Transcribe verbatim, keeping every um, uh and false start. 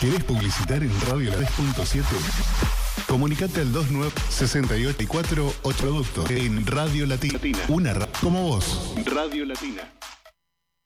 ¿Querés publicitar en Radio La tres punto siete? Comunicate al dos nueve sesenta y ocho cuatro ocho productos en Radio Latina. Una ra como vos. Radio Latina.